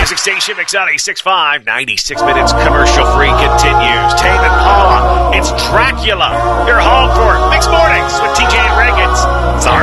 Music station, Mix 96.5, 96 minutes commercial free continues.